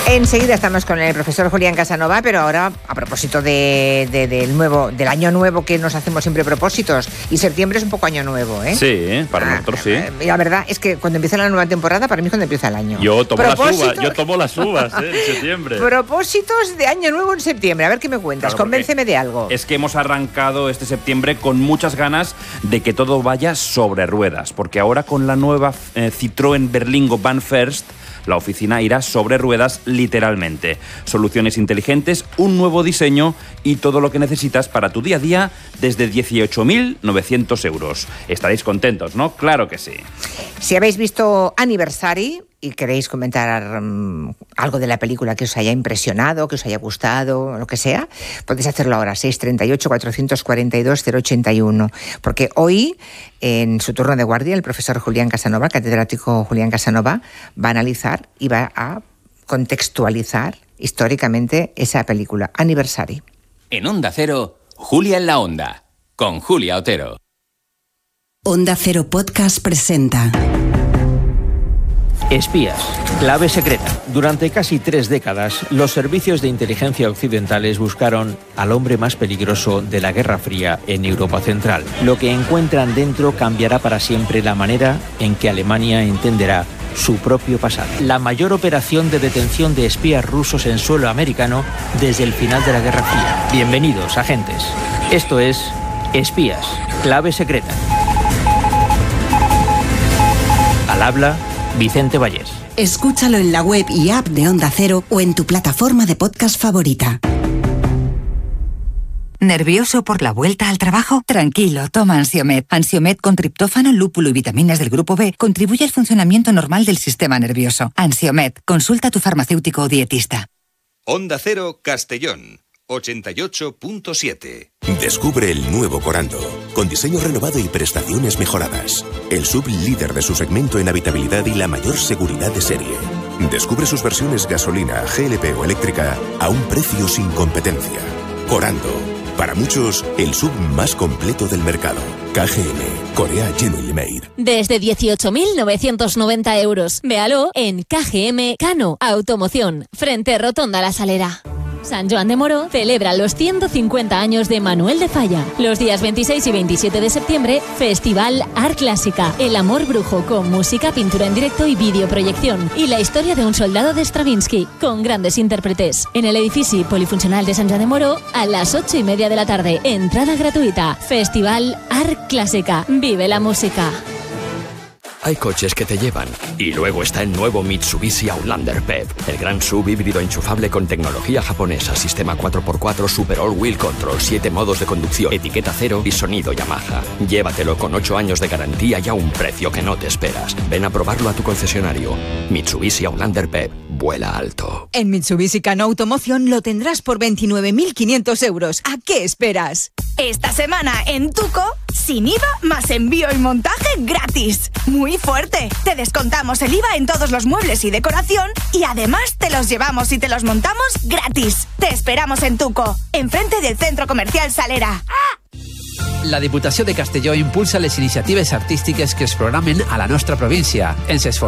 Enseguida estamos con el profesor Julián Casanova, pero ahora a propósito del año nuevo, que nos hacemos siempre propósitos, y septiembre es un poco año nuevo, ¿eh? Sí, para nosotros sí. La verdad es que cuando empieza la nueva temporada, para mí es cuando empieza el año. Yo tomo las uvas en septiembre. Propósitos de año nuevo en septiembre, a ver qué me cuentas, claro, convénceme de algo. Es que hemos arrancado este septiembre con muchas ganas de que todo vaya sobre ruedas, porque ahora con la nueva Citroën Berlingo Van First, la oficina irá sobre ruedas literalmente. Soluciones inteligentes, un nuevo diseño y todo lo que necesitas para tu día a día desde 18.900 euros. Estaréis contentos, ¿no? Claro que sí. Si habéis visto Anniversary y queréis comentar algo de la película que os haya impresionado, que os haya gustado, lo que sea, podéis hacerlo ahora, 638-442-081. Porque hoy, en su turno de guardia, el profesor Julián Casanova, catedrático Julián Casanova, va a analizar y va a contextualizar históricamente esa película, Anniversary. En Onda Cero, Julia en la Onda, con Julia Otero. Onda Cero Podcast presenta... Espías, clave secreta. Durante casi 3 décadas, los servicios de inteligencia occidentales buscaron al hombre más peligroso de la Guerra Fría en Europa Central. Lo que encuentran dentro cambiará para siempre la manera en que Alemania entenderá su propio pasado. La mayor operación de detención de espías rusos en suelo americano desde el final de la Guerra Fría. Bienvenidos, agentes. Esto es Espías, clave secreta. Al habla Vicente Vallés. Escúchalo en la web y app de Onda Cero o en tu plataforma de podcast favorita. ¿Nervioso por la vuelta al trabajo? Tranquilo, toma Ansiomed. Ansiomed con triptófano, lúpulo y vitaminas del grupo B contribuye al funcionamiento normal del sistema nervioso. Ansiomed, consulta a tu farmacéutico o dietista. Onda Cero Castellón 88.7. Descubre el nuevo Corando, con diseño renovado y prestaciones mejoradas. El sub líder de su segmento en habitabilidad y la mayor seguridad de serie. Descubre sus versiones gasolina, GLP o eléctrica a un precio sin competencia. Corando, para muchos, el sub más completo del mercado. KGM, Korea Genuinely Made. Desde 18.990 euros. Véalo en KGM Cano Automoción, frente Rotonda La Salera. San Joan de Moró celebra los 150 años de Manuel de Falla. Los días 26 y 27 de septiembre, Festival Art Clásica. El amor brujo con música, pintura en directo y videoproyección. Y la historia de un soldado de Stravinsky, con grandes intérpretes. En el edificio polifuncional de San Joan de Moró, a las 8:30 de la tarde. Entrada gratuita. Festival Art Clásica. Vive la música. Hay coches que te llevan. Y luego está el nuevo Mitsubishi Outlander PHEV, el gran sub híbrido enchufable con tecnología japonesa, sistema 4x4 Super All Wheel Control, 7 modos de conducción, etiqueta cero y sonido Yamaha. Llévatelo con 8 años de garantía y a un precio que no te esperas. Ven a probarlo a tu concesionario. Mitsubishi Outlander PHEV, vuela alto. En Mitsubishi Cano Automoción lo tendrás por 29.500 euros. ¿A qué esperas? Esta semana en Tuco, sin IVA más envío y montaje gratis. Muy fuerte. Te descontamos el IVA en todos los muebles y decoración y además te los llevamos y te los montamos gratis. Te esperamos en Tuco, enfrente del Centro Comercial Salera. La Diputació de Castelló impulsa les iniciatives artístiques que es programen a la nostra província. Ens